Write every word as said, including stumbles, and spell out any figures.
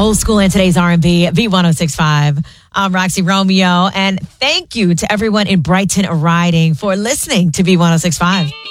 Old school in today's R and B, V ten sixty-five. I'm Roxy Romeo, and thank you to everyone in Brighton Riding for listening to V ten sixty-five.